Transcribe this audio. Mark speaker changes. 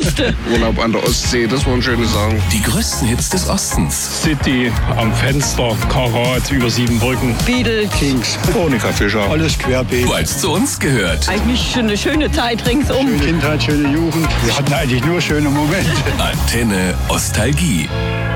Speaker 1: Schönste.
Speaker 2: Urlaub an der Ostsee, das waren schöne Sachen.
Speaker 3: Die größten Hits des Ostens.
Speaker 4: City, am Fenster, Karat, über 7 Brücken.
Speaker 1: Beatles.
Speaker 5: Kings,
Speaker 2: Monika Fischer.
Speaker 5: alles querbeet.
Speaker 3: Du als zu uns gehört.
Speaker 1: Eigentlich eine schöne Zeit ringsum.
Speaker 5: Schöne Kindheit, schöne Jugend. Wir hatten eigentlich nur schöne Momente.
Speaker 3: Antenne Ostalgie.